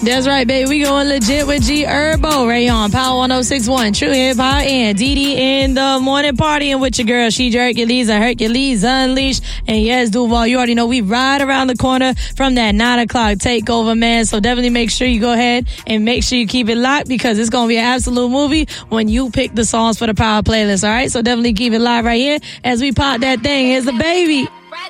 That's right, baby. We going legit with G Herbo right here on Power 106.1 True Hip Hop and Didi in the morning partying with your girl. She Hercules and Hercules Unleashed. And yes, Duval, you already know we right around the corner from that 9 o'clock takeover, man. So definitely make sure you go ahead and make sure you keep it locked because it's going to be an absolute movie when you pick the songs for the Power playlist, all right? So definitely keep it live right here as we pop that thing. Here's the baby.